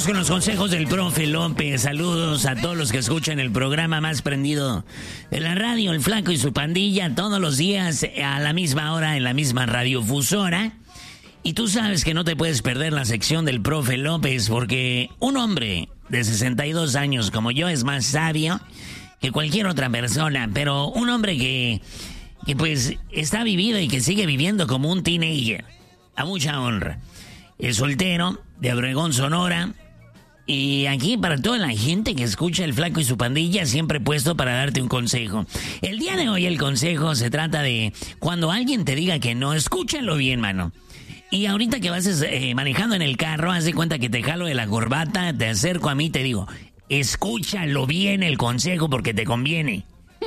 Vamos con los consejos del profe López. Saludos a todos los que escuchan el programa más prendido de la radio, El Flaco y su pandilla, todos los días a la misma hora en la misma radiofusora. Y tú sabes que no te puedes perder la sección del profe López porque un hombre de 62 años como yo es más sabio que cualquier otra persona, pero un hombre que pues está vivido y que sigue viviendo como un teenager, a mucha honra. Es soltero, de Obregón, Sonora. Y aquí para toda la gente que escucha El Flaco y su pandilla, siempre puesto para darte un consejo. El día de hoy el consejo se trata de cuando alguien te diga que no, escúchalo bien, mano. Y ahorita que vas manejando en el carro, haz de cuenta que te jalo de la corbata, te acerco a mí y te digo, escúchalo bien el consejo porque te conviene.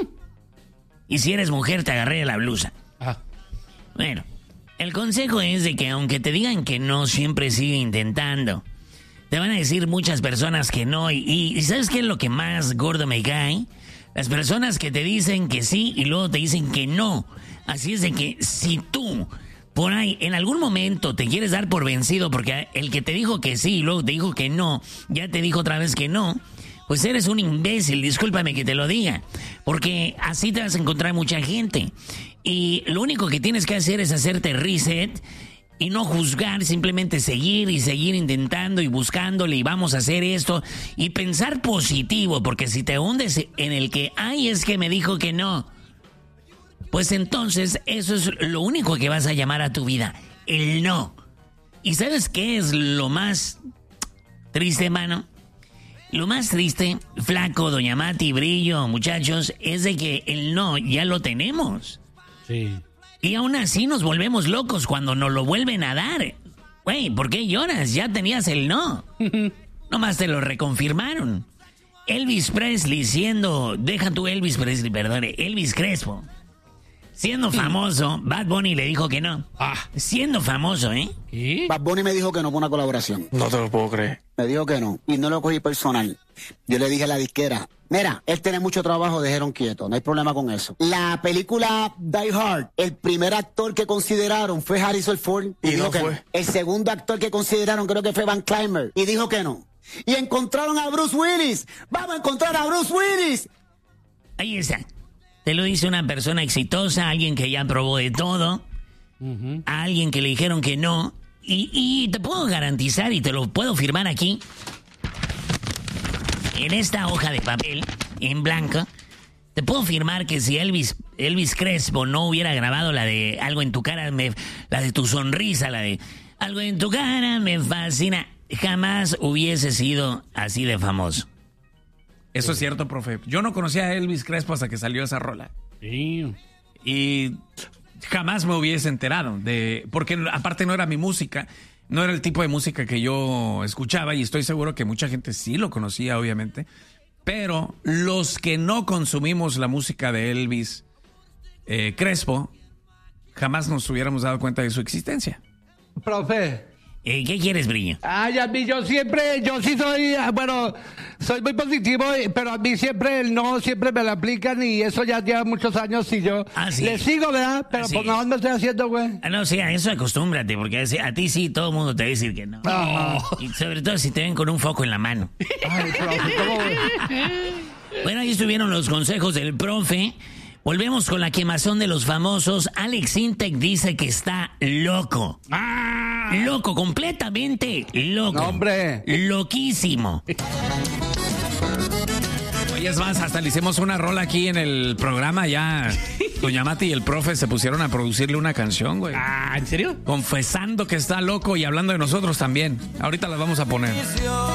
Y si eres mujer, te agarré de la blusa. Bueno. El consejo es de que aunque te digan que no, siempre sigue intentando. Te van a decir muchas personas que no. Y ¿sabes qué es lo que más gordo me cae? Las personas que te dicen que sí y luego te dicen que no. Así es de que si tú por ahí en algún momento te quieres dar por vencido porque el que te dijo que sí y luego te dijo que no, ya te dijo otra vez que no, pues eres un imbécil, discúlpame que te lo diga. Porque así te vas a encontrar mucha gente. Y lo único que tienes que hacer es hacerte reset y no juzgar, simplemente seguir y seguir intentando y buscándole y vamos a hacer esto y pensar positivo, porque si te hundes en el que, ay, es que me dijo que no, pues entonces eso es lo único que vas a llamar a tu vida, el no. ¿Y sabes qué es lo más triste, mano? Lo más triste, Flaco, Doña Mati, Brillo, muchachos, es de que el no ya lo tenemos. Sí. Y aún así nos volvemos locos cuando nos lo vuelven a dar. Güey, ¿por qué lloras? Ya tenías el no. Nomás te lo reconfirmaron. Elvis Presley deja tú Elvis Presley, perdone, Elvis Crespo. Siendo famoso, Bad Bunny le dijo que no. Siendo famoso, ¿eh? ¿Qué? Bad Bunny me dijo que no por una colaboración. No te lo puedo creer. Me dijo que no. Y no lo cogí personal. Yo le dije a la disquera, mira, él tiene mucho trabajo, déjeron quieto. No hay problema con eso. La película Die Hard, el primer actor que consideraron fue Harrison Ford. Y dijo no que fue. no. El segundo actor que consideraron creo que fue Van Clymer. Y dijo que no. Y encontraron a Bruce Willis. ¡Vamos a encontrar a Bruce Willis! Ahí está. Te lo dice una persona exitosa, alguien que ya probó de todo, a alguien que le dijeron que no. Y te puedo garantizar y te lo puedo firmar aquí, en esta hoja de papel, en blanco, te puedo firmar que si Elvis Crespo no hubiera grabado la de Algo en tu cara, la de tu sonrisa, la de Algo en tu cara me fascina, jamás hubiese sido así de famoso. Eso es cierto, profe. Yo no conocía a Elvis Crespo hasta que salió esa rola. Sí. Y jamás me hubiese enterado porque aparte no era mi música, no era el tipo de música que yo escuchaba y estoy seguro que mucha gente sí lo conocía, obviamente. Pero los que no consumimos la música de Elvis Crespo, jamás nos hubiéramos dado cuenta de su existencia. Profe. ¿Qué quieres, Brillo? Ay, a mí yo sí soy, soy muy positivo, pero a mí siempre el no, siempre me lo aplican y eso ya lleva muchos años y yo ¿Sí? le sigo, ¿verdad? Pero ¿Sí? pues no me estoy haciendo, güey. No, sí, a eso acostúmbrate, porque a ti sí todo el mundo te va a decir que no. Y sobre todo si te ven con un foco en la mano. Ay, profe, ¿cómo? Bueno, ahí estuvieron los consejos del profe. Volvemos con la quemazón de los famosos. Alex Intec dice que está loco. Loco, completamente loco. No, hombre. Loquísimo. Oye, es más, hasta le hicimos una rola aquí en el programa ya. Doña Mati y el profe se pusieron a producirle una canción, güey. ¿En serio? Confesando que está loco y hablando de nosotros también. Ahorita las vamos a poner.